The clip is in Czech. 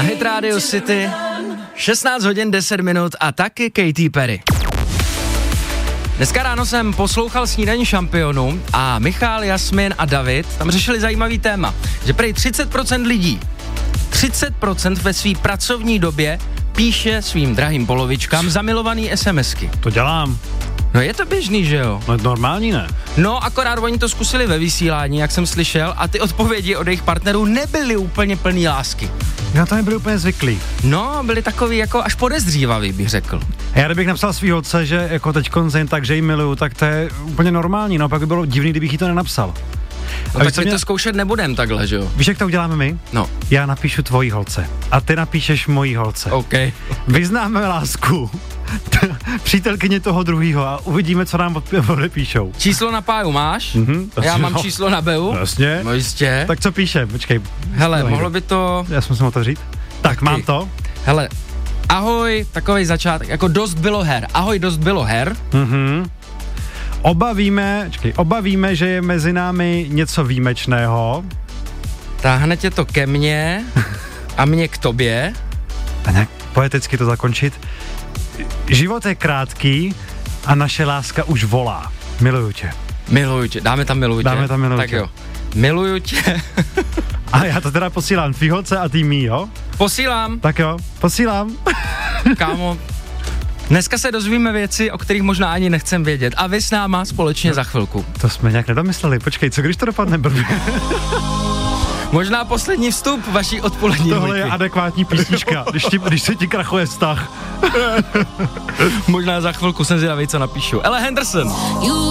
Na Hit Radio City 16 hodin 10 minut a taky Katy Perry. Dneska ráno jsem poslouchal Snídaní šampionů a Michal, Jasmin a David tam řešili zajímavý téma, že prý 30% lidí, 30% ve své pracovní době píše svým drahým polovičkám zamilovaný SMSky. To dělám. No je to běžný, že jo? No normální ne. No akorát oni to zkusili ve vysílání, jak jsem slyšel, a ty odpovědi od jejich partnerů nebyly úplně plný lásky. Já to nebyl úplně zvyklý. No, byli takový jako až podezřívavý, bych řekl. A já kdybych napsal svý holce, že jako teďkon jen tak, že jí miluju, tak to je úplně normální, no pak by bylo divný, kdybych jí to nenapsal. No, tak my to zkoušet nebudem takhle, že jo? Víš, jak to uděláme my? No. Já napíšu tvojí holce a ty napíšeš mojí holce. OK. Vyznáme lásku přítelkyně toho druhýho a uvidíme, co nám odepíšou. Číslo na páju máš? Já mám číslo na BU. Jasně. No jistě. Tak co píše? Počkej. Hele, mohlo by to... Já jsem se otevřít. Tak, mám to. Hele, ahoj, takovej začátek, jako dost bylo her. Ahoj, dost bylo her. Oba víme, že je mezi námi něco výjimečného. Táhne tě to ke mně a mě k tobě. A nějak poeticky to zakončit. Život je krátký a naše láska už volá. Miluju tě. Miluju tě, dáme tam miluju tě. Tak jo. Miluju tě. A já to teda posílám tvý holce a ty mý, jo? Posílám. Tak jo, posílám. Kámo, dneska se dozvíme věci, o kterých možná ani nechcem vědět. A vy s náma společně za chvilku. To jsme nějak nedomysleli. Počkej, co když to dopadne blbě? Možná poslední vstup vaší odpolední Tohle dvojky. je adekvátní písnička, když se ti krachuje vztah. Možná za chvilku jsem zvědavý, co napíšu. Ella Henderson.